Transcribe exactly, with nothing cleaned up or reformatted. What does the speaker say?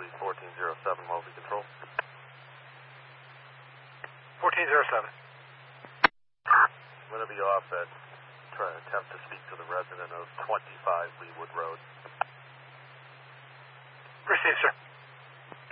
Police fourteen oh seven, Wellesley Control. fourteen oh seven. Whenever you're off that, try to attempt to speak to the resident of twenty-five Leewood Road. Received, sir.